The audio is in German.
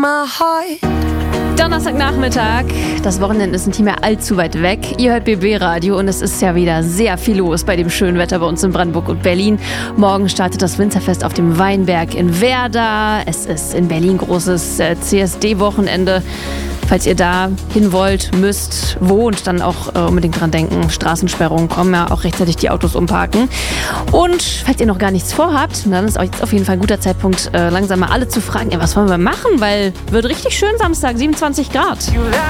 Donnerstagnachmittag, das Wochenende ist nicht mehr allzu weit weg. Ihr hört BB Radio und es ist ja wieder sehr viel los bei dem schönen Wetter bei uns in Brandenburg und Berlin. Morgen startet das Winzerfest auf dem Weinberg in Werder. Es ist in Berlin großes CSD-Wochenende. Falls ihr da hin wollt, müsst, wohnt, dann auch unbedingt dran denken. Straßensperrung, kommen ja auch rechtzeitig die Autos umparken. Und falls ihr noch gar nichts vorhabt, dann ist jetzt auf jeden Fall ein guter Zeitpunkt, langsam mal alle zu fragen, was wollen wir machen? Weil wird richtig schön Samstag, 27 Grad.